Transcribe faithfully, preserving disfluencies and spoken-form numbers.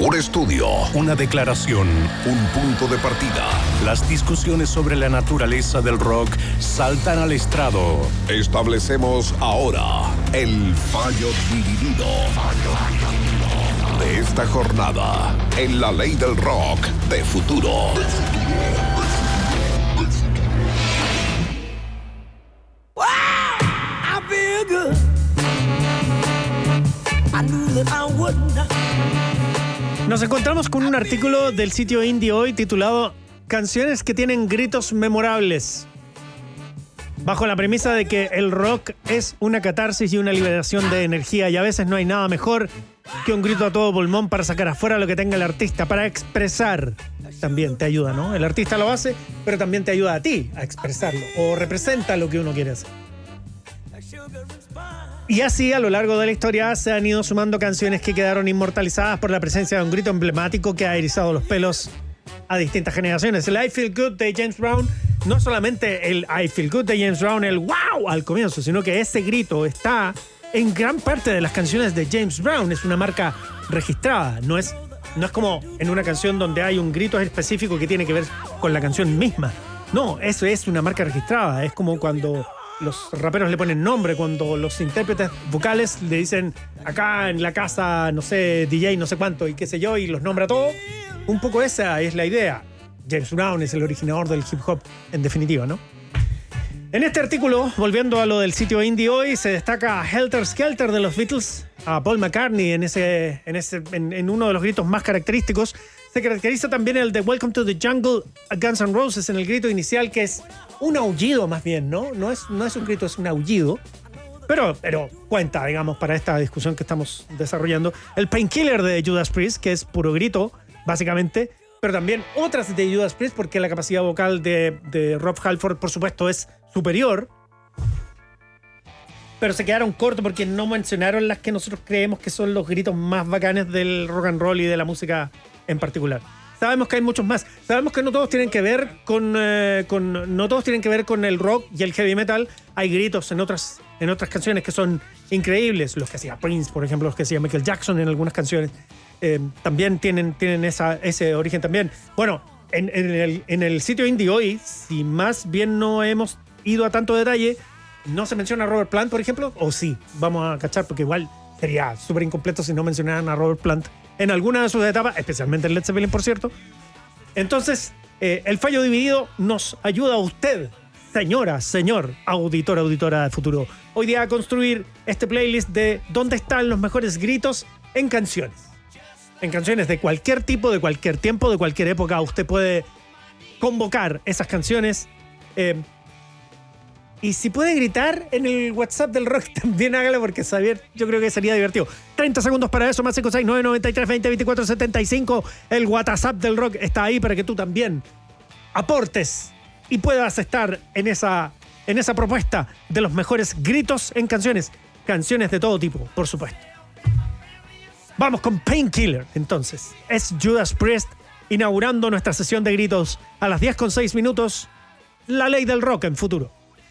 Un estudio, una declaración, un punto de partida. Las discusiones sobre la naturaleza del rock saltan al estrado. Establecemos ahora el fallo dividido de esta jornada en la ley del rock de futuro. Nos encontramos con un artículo del sitio Indie Hoy titulado Canciones que tienen gritos memorables, bajo la premisa de que el rock es una catarsis y una liberación de energía, y a veces no hay nada mejor que un grito a todo pulmón para sacar afuera lo que tenga el artista, para expresar. También te ayuda, ¿no? El artista lo hace, pero también te ayuda a ti a expresarlo, o representa lo que uno quiere hacer. Y así, a lo largo de la historia, se han ido sumando canciones que quedaron inmortalizadas por la presencia de un grito emblemático que ha erizado los pelos a distintas generaciones. El I Feel Good de James Brown, no solamente el I Feel Good de James Brown, el wow al comienzo, sino que ese grito está en gran parte de las canciones de James Brown. Es una marca registrada, no es, no es como en una canción donde hay un grito específico que tiene que ver con la canción misma. No, eso es una marca registrada. Es como cuando los raperos le ponen nombre, cuando los intérpretes vocales le dicen acá en la casa, no sé, D J no sé cuánto y qué sé yo, y los nombra todo. Un poco esa es la idea. James Brown es el originador del hip hop, en definitiva, ¿no? En este artículo, volviendo a lo del sitio Indie Hoy, se destaca Helter Skelter de los Beatles, a Paul McCartney en, ese, en, ese, en, en uno de los gritos más característicos. Se caracteriza también el de Welcome to the Jungle a Guns N' Roses en el grito inicial, que es un aullido más bien, ¿no? No es, no es un grito, es un aullido. Pero, pero cuenta, digamos, para esta discusión que estamos desarrollando. El Painkiller de Judas Priest, que es puro grito, básicamente. Pero también otras de Judas Priest, porque la capacidad vocal de, de Rob Halford, por supuesto, es superior. Pero se quedaron cortos porque no mencionaron las que nosotros creemos que son los gritos más bacanes del rock and roll y de la música en particular. Sabemos que hay muchos más. Sabemos que no todos tienen que ver con, eh, con no todos tienen que ver con el rock y el heavy metal. Hay gritos en otras, en otras canciones que son increíbles. Los que hacía Prince, por ejemplo, los que hacía Michael Jackson en algunas canciones. Eh, también tienen, tienen esa, ese origen también. Bueno, en, en, el, en el sitio Indie Hoy, si más bien no hemos ido a tanto detalle, no se menciona a Robert Plant, por ejemplo, o sí, vamos a cachar, porque igual sería súper incompleto si no mencionaran a Robert Plant en alguna de sus etapas, especialmente en Led Zeppelin, por cierto. Entonces, eh, el fallo dividido nos ayuda a usted, señora, señor, auditor, auditora de futuro, hoy día a construir este playlist de dónde están los mejores gritos en canciones. En canciones de cualquier tipo, de cualquier tiempo, de cualquier época. Usted puede convocar esas canciones. Eh, y si puede gritar en el WhatsApp del rock, también hágalo, porque Xavier, yo creo que sería divertido. treinta segundos para eso, más cinco seis nueve nueve tres veinte veinticuatro setenta y cinco. El WhatsApp del rock está ahí para que tú también aportes y puedas estar en esa, en esa propuesta de los mejores gritos en canciones. Canciones de todo tipo, por supuesto. Vamos con Painkiller, entonces. Es Judas Priest inaugurando nuestra sesión de gritos a las diez con seis minutos. La ley del rock en futuro.